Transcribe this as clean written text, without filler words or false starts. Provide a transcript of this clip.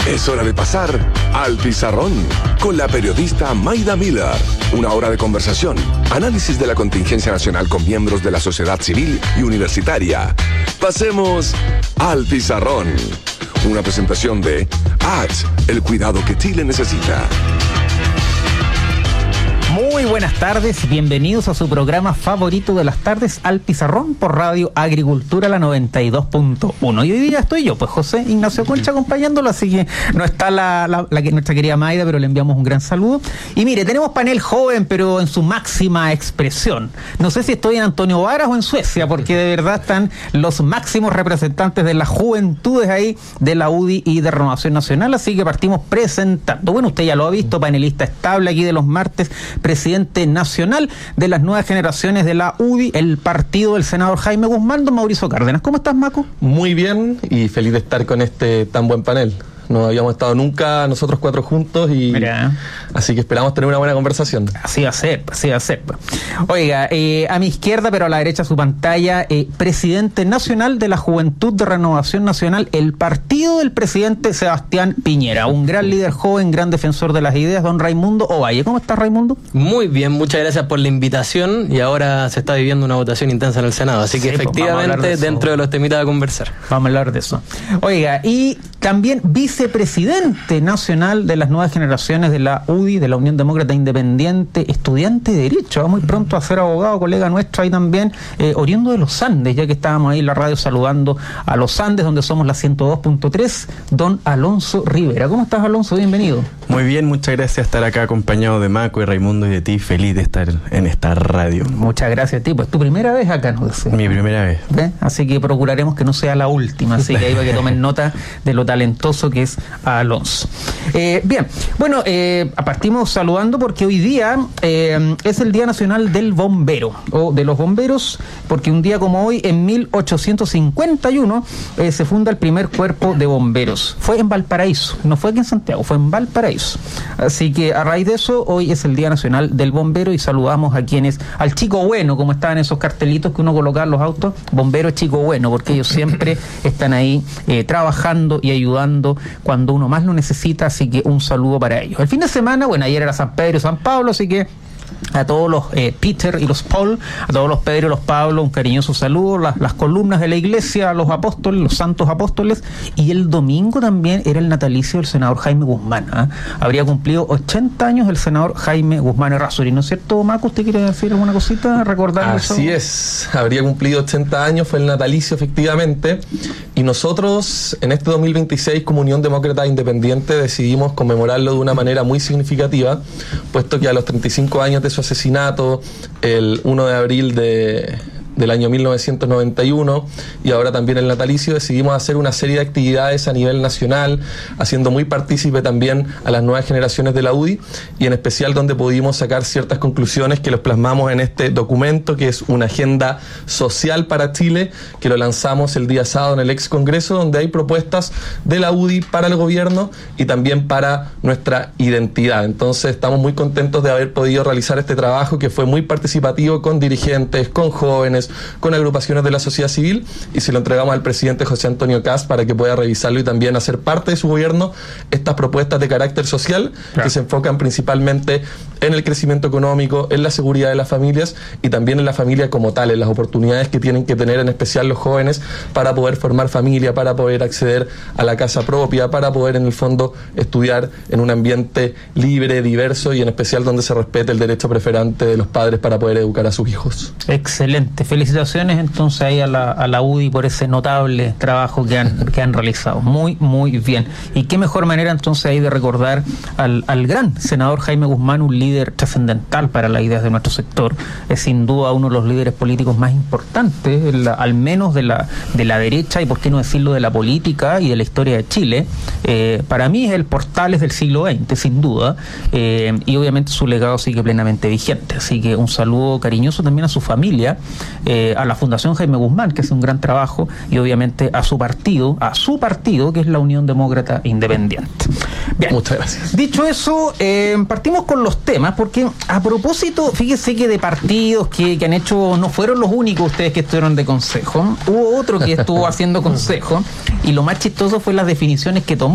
Es hora de pasar al pizarrón con la periodista Mayda Miller. Una hora de conversación, análisis de la contingencia nacional con miembros de la sociedad civil y universitaria. Pasemos al pizarrón. Una presentación de ATS, el cuidado que Chile necesita. Muy buenas tardes, bienvenidos a su programa favorito de las tardes, Al Pizarrón, por Radio Agricultura, la 92.1. Y hoy día estoy yo, pues José Ignacio Concha acompañándolo, así que no está nuestra querida Mayda, pero le enviamos un gran saludo. Y mire, tenemos panel joven, pero en su máxima expresión. No sé si estoy en Antonio Varas o en Suecia, porque de verdad están los máximos representantes de las juventudes ahí, de la UDI y de Renovación Nacional, así que partimos presentando. Bueno, usted ya lo ha visto, panelista estable aquí de los martes, presidente nacional de las nuevas generaciones de la UDI, el partido del senador Jaime Guzmán, don Mauricio Cárdenas. ¿Cómo estás, Maco? Muy bien y feliz de estar con este tan buen panel. No habíamos estado nunca nosotros cuatro juntos y así que esperamos tener una buena conversación. Así va a ser, así va a ser. Oiga, a mi izquierda, pero a la derecha de su pantalla, presidente nacional de la Juventud de Renovación Nacional, el partido del presidente Sebastián Piñera, un gran líder joven, gran defensor de las ideas, don Raimundo Ovalle. ¿Cómo estás, Raimundo? Muy bien, muchas gracias por la invitación y ahora se está viviendo una votación intensa en el Senado, así que sí, efectivamente dentro de los temitas a conversar. Vamos a hablar de eso. Oiga, y también vicepresidente nacional de las nuevas generaciones de la UDI, de la Unión Demócrata Independiente, estudiante de Derecho, va muy pronto a ser abogado, colega nuestro ahí también, oriundo de los Andes, ya que estábamos ahí en la radio saludando a los Andes, donde somos la 102.3, don Alonso Rivera. ¿Cómo estás, Alonso? Bienvenido. Muy bien, muchas gracias de estar acá acompañado de Maco y Raimundo y de ti, feliz de estar en esta radio. Muchas gracias a ti, pues tu primera vez acá, ¿no? Mi primera vez. ¿Ves? Así que procuraremos que no sea la última, así que ahí para que tomen nota de lo talentoso que es Alonso. Bien, bueno, partimos saludando porque hoy día es el Día Nacional del Bombero, o de los bomberos, porque un día como hoy, en 1851, se funda el primer cuerpo de bomberos. Fue en Valparaíso, no fue aquí en Santiago, fue en Valparaíso. Así que a raíz de eso, hoy es el Día Nacional del Bombero y saludamos a quienes, al chico bueno, como estaban esos cartelitos que uno colocaba en los autos, bombero chico bueno, porque ellos siempre están ahí trabajando y ayudando cuando uno más lo necesita, así que un saludo para ellos. El fin de semana, bueno, ayer era San Pedro y San Pablo, así que a todos los Peter y los Paul, a todos los Pedro y los Pablo, un cariñoso saludo, las columnas de la iglesia, a los apóstoles, los santos apóstoles, y el domingo también era el natalicio del senador Jaime Guzmán, ¿eh? Habría cumplido 80 años el senador Jaime Guzmán Errázuriz, ¿no es cierto, Maco? ¿Usted quiere decir alguna cosita, recordar eso? Así es, habría cumplido 80 años, fue el natalicio efectivamente, y nosotros en este 2026 como Unión Demócrata Independiente decidimos conmemorarlo de una manera muy significativa, puesto que a los 35 años de su asesinato, el 1 de abril del año 1991 y ahora también el natalicio, decidimos hacer una serie de actividades a nivel nacional, haciendo muy partícipe también a las nuevas generaciones de la UDI y en especial donde pudimos sacar ciertas conclusiones que los plasmamos en este documento que es una agenda social para Chile, que lo lanzamos el día sábado en el ex Congreso, donde hay propuestas de la UDI para el gobierno y también para nuestra identidad. Entonces estamos muy contentos de haber podido realizar este trabajo que fue muy participativo con dirigentes, con jóvenes, con agrupaciones de la sociedad civil, y se lo entregamos al presidente José Antonio Kast para que pueda revisarlo y también hacer parte de su gobierno estas propuestas de carácter social, claro, que se enfocan principalmente en el crecimiento económico, en la seguridad de las familias y también en la familia como tal, en las oportunidades que tienen que tener en especial los jóvenes para poder formar familia, para poder acceder a la casa propia, para poder en el fondo estudiar en un ambiente libre, diverso y en especial donde se respete el derecho preferente de los padres para poder educar a sus hijos. Excelente. Felicitaciones entonces ahí a la UDI por ese notable trabajo que han realizado. Muy, muy bien. Y qué mejor manera entonces ahí de recordar al gran senador Jaime Guzmán, un líder trascendental para las ideas de nuestro sector. Es sin duda uno de los líderes políticos más importantes, al menos de la derecha y por qué no decirlo de la política y de la historia de Chile. Para mí es el Portales del siglo XX, sin duda. Y obviamente su legado sigue plenamente vigente. Así que un saludo cariñoso también a su familia, a la Fundación Jaime Guzmán, que hace un gran trabajo, y obviamente a su partido, que es la Unión Demócrata Independiente. Bien. Muchas gracias. Dicho eso, partimos con los temas, porque a propósito, fíjese que de partidos que han hecho, no fueron los únicos ustedes que estuvieron de consejo, hubo otro que estuvo haciendo consejo, y lo más chistoso fue las definiciones que tomó.